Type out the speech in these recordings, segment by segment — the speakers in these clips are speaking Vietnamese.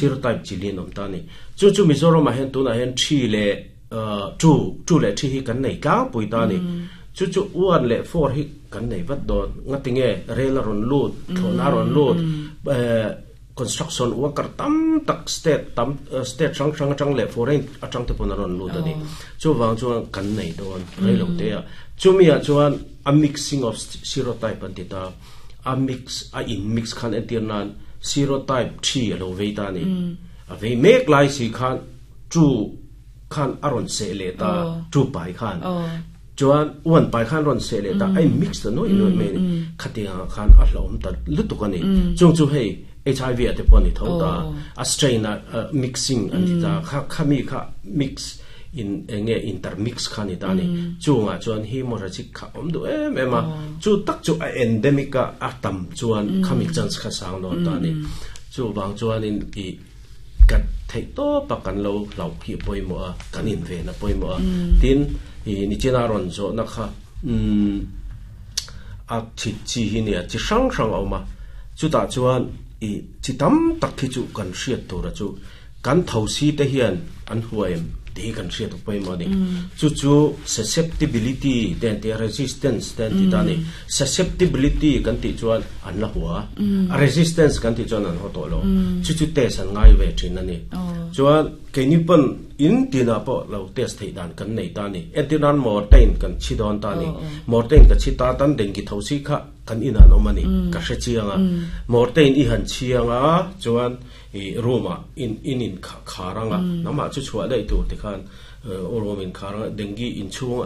serotype chilin om ta ni chu Mizoram ma hen tu na hen thi le chu le thi hi kan nei ka pui ta ni chu 1 le 4 hi kan nei vat don ngatinge rela ron lut thona ron lut construction worker tam tak state chang le foreign atang te pon ron lut ani chu wang chu kan nei don relo te chu mi chuan a mixing of serotype an ta a mix khan etianan serotype 3 lo veita ni a ve make lai si khan chu khan aron se le ta chu pai khan chuan 1 pai khan ron se le ta ai mix ta no ino me khatia khan a hlom ta lutu ka ni chung chu hei HIV at poni thoda a strain mixing and ta khami kha mix in enge intermix khani ta ni chunga chuan hemorrhagic kha omdu ema chu tak chu endemic a atam chuan khami chance kha sang no ta ni chu bang chuan in i kat thei to pakan lo hi poimo kan in ve na poimo tin ni chena ron zo na kha a chi hi ni chi sang oma chu ta chuan i chitam takhi chu kan hriat tura chu kan thosi te hian an huaim te kan hriat pai mani chu susceptibility then the resistance then ti tani susceptibility kan ti chuan an la huwa resistance kan ti chuan an hoto lo chu te san ngai ve thin ani chuan kenipon in tina po lo test thei dan kan nei tani etinan mortain kan chidon tani mortain ka chita tan dengi thosi kha kan ina no mani ka hre chianga mortain i han chianga chuan i roma in kharanga nama chu chua dai tu te khan oromin kharanga dengi in chunga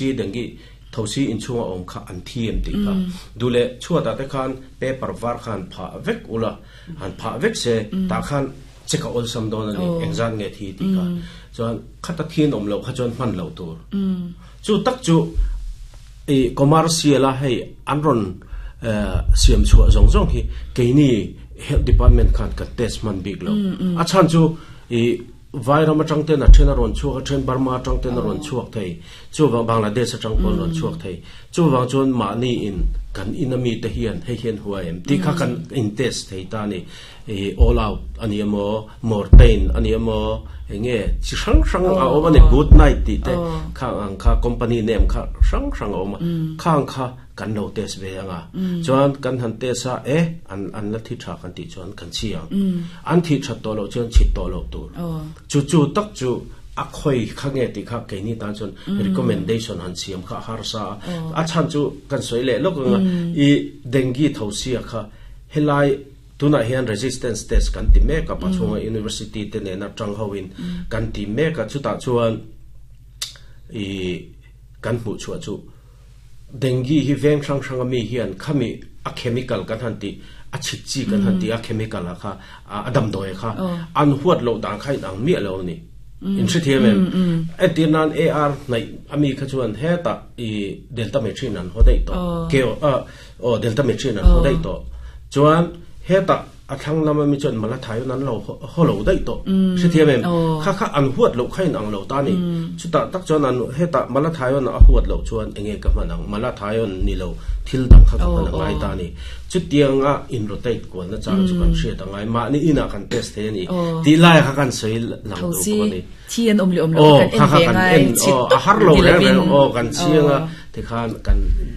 thosi in chunga om kha an thiem ti ka dule chua ta te khan paper var khan pha vek ula han pha vek se ta khan cheka ol sam don ani exam nge thi ti ka chuan khata thin om lo kha chon man lo tur chu tak chu e commercial a hei anron siam chua zong hi keini health department khan ka test man big lo a chan chu e virus ma changte na thena ron chu a then Burma changte na ron chuak thei chu Bangladesh chang pon ron chuak thei chu wang chon ma ni in kan inami te hian hian huaem ti kha kan in test thei ta ni e all out aniamo mortain aniamo enge chi sang a oma ne good night ti te kha company name kha sang oma kha kan no test ve anga chuan kan han test a an la thi tha kan ti chuan kan chiang an thi tha to lo chuan chi to lo tur chu tak chu a khoi khange ti kha ke ni tan chon recommendation han siam kha har sa a chan chu kan soi le lok i dengue thosia kha helai tuna hian resistance test kan ti me ka pachunga university te ne na tang hawin kan ti me ka chuta chuan i kan hu chu dengue hi veng sang mi hian khami a chemical kan han ti a chichi kan han ti a chemical kha adam doi kha an huat lo dang khai dang mi lo ni in thithiam etinan ar nai ami kha chuan he ta i delta metrin an hodai to ke delta metrin an hodai to chuan he ta athang lama mi chon mala thayo nan lo holo dai to thithiam kha an huat lo khain ang lo ta ni chuta tak chon an he ta mala thayo na huat lo chuan enge ka manang mala thayo ni lo thil dang kha ka manang ai ta ni chutianga in rotate ko na cha chu kan hre ta ngai ma ni ina kan test the ni ti lai kha kan sei lang do ko ni thian om lo kan en ngai a har lo le kan chianga te khan kan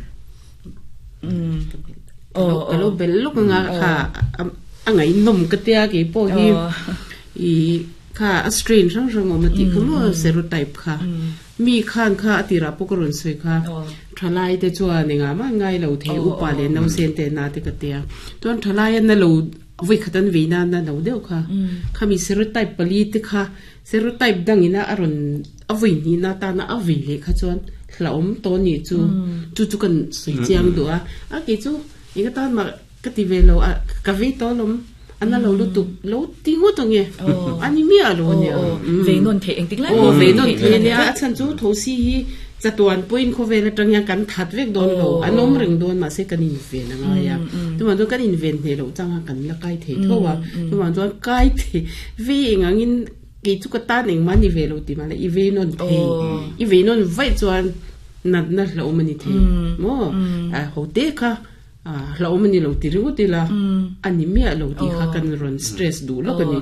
alo bello nga kha angai nom katia ki po hi I kha strain sang ma ti ko serotype kha mi khan kha atira pokoron se kha thalai te chua ninga ma ngai lo the upa le no sen te na te katia ton thalai na lo vi khatan vi na no deu kha khami serotype pali te kha serotype dangina aron avi ni na ta na avi le kha chon hlaom to ni chu kan sui chiang do a ke chu inga ta ma kati velo ka vi to lom ana lo lu tu lo ti hu to nge ani mi a lo ne ve non the eng tik la ve non the ne a chan chu thosi hi chatuan point kho vela tang ya kan that vek don lo anom ring don ma se kan in ve na nga ya tu man do kan in ven ne lo chang kan la kai the thowa tu man do kai the ve ngangin ki chu ka ta ning mani ve lo ti ma la I ve non the I ve non vai chuan na lo mani the mo a ho te kha la omani lo ti ringo ti la ani mi lo ti kha kan ron stress du lo kan